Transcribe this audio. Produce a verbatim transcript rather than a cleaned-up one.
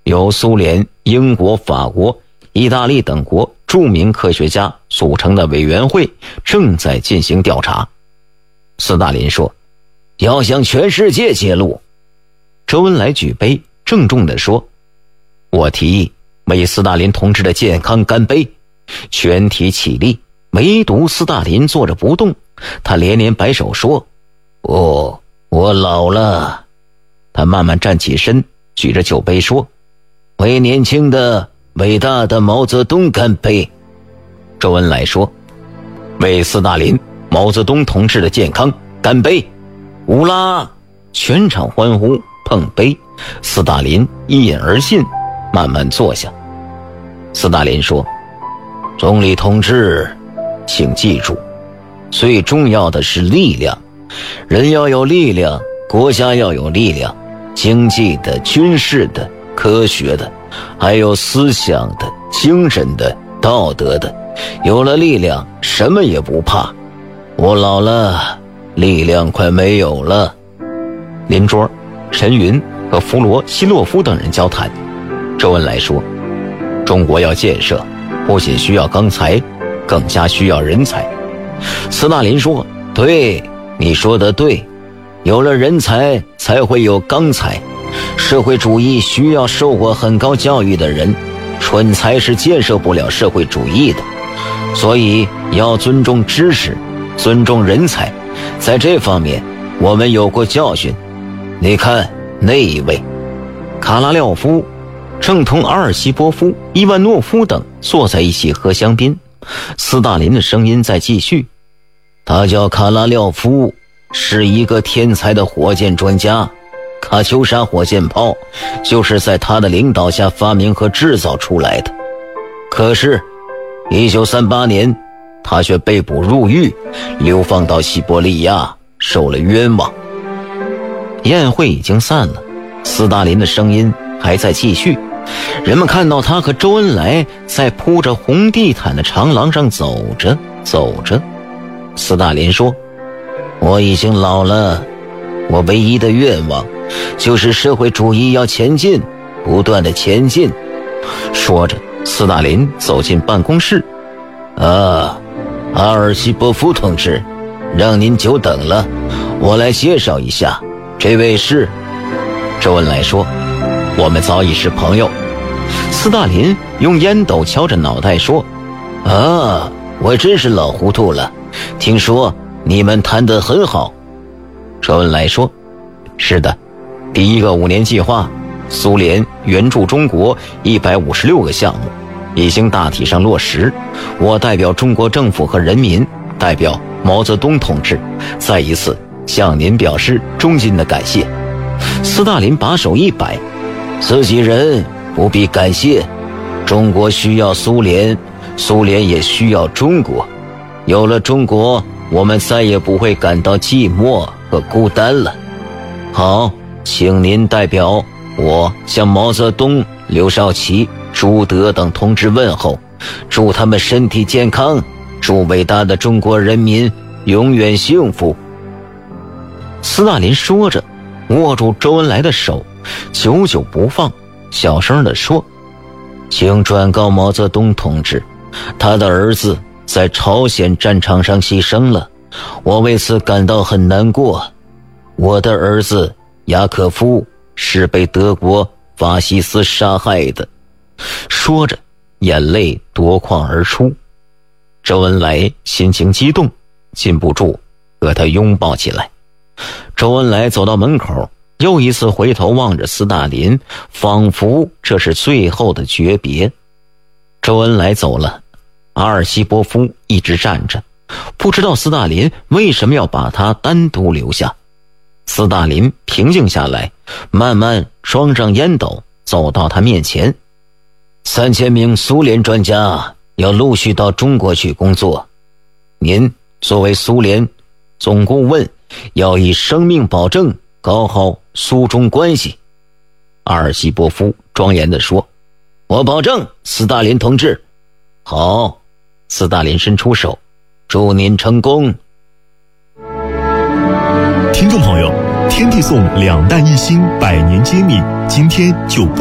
由苏联、英国、法国、意大利等国著名科学家组成的委员会正在进行调查。斯大林说，要向全世界揭露。周恩来举杯郑重地说，我提议为斯大林同志的健康干杯。全体起立，唯独斯大林坐着不动，他连连摆手说，哦，我老了。他慢慢站起身，举着酒杯说，为年轻的伟大的毛泽东干杯。周恩来说，为斯大林毛泽东同志的健康干杯。乌拉！全场欢呼，碰杯。斯大林一饮而尽，慢慢坐下。斯大林说，总理同志，请记住，最重要的是力量。人要有力量，国家要有力量，经济的、军事的、科学的，还有思想的、精神的、道德的。有了力量，什么也不怕。我老了，力量快没有了。邻桌陈云和弗罗西洛夫等人交谈。周恩来说，中国要建设，不仅需要钢材，更加需要人才。斯大林说，对，你说的对，有了人才才会有钢材。社会主义需要受过很高教育的人，蠢材是建设不了社会主义的。所以要尊重知识，尊重人才。在这方面我们有过教训。你看那一位卡拉廖夫正同阿尔西波夫、伊万诺夫等坐在一起喝香槟。斯大林的声音在继续，他叫卡拉廖夫，是一个天才的火箭专家。卡秋莎火箭炮就是在他的领导下发明和制造出来的。可是一九三八年他却被捕入狱，流放到西伯利亚，受了冤枉。宴会已经散了，斯大林的声音还在继续。人们看到他和周恩来在铺着红地毯的长廊上走着走着。斯大林说，我已经老了，我唯一的愿望就是社会主义要前进，不断的前进。说着，斯大林走进办公室。啊，阿尔西波夫同志，让您久等了，我来介绍一下，这位是……周恩来说，我们早已是朋友。斯大林用烟斗敲着脑袋说，啊，我真是老糊涂了，听说你们谈得很好。周恩来说，是的，第一个五年计划，苏联援助中国一百五十六个项目已经大体上落实。我代表中国政府和人民，代表毛泽东同志，再一次向您表示衷心的感谢。斯大林把手一摆，自己人不必感谢，中国需要苏联，苏联也需要中国。有了中国，我们再也不会感到寂寞和孤单了。好，请您代表我向毛泽东、刘少奇、朱德等同志问候，祝他们身体健康，祝伟大的中国人民永远幸福。斯大林说着，握住周恩来的手，久久不放，小声地说，请转告毛泽东同志，他的儿子在朝鲜战场上牺牲了，我为此感到很难过。我的儿子雅可夫是被德国法西斯杀害的。说着，眼泪夺眶而出。周恩来心情激动，禁不住和他拥抱起来。周恩来走到门口，又一次回头望着斯大林，仿佛这是最后的诀别。周恩来走了，阿尔西波夫一直站着，不知道斯大林为什么要把他单独留下。斯大林平静下来，慢慢装上烟斗，走到他面前。三千名苏联专家要陆续到中国去工作，您作为苏联总顾问，要以生命保证搞好苏中关系。阿尔西波夫庄严地说，我保证，斯大林同志。好，斯大林伸出手，祝您成功。 听众朋友，天地颂两弹一星百年揭秘，今天就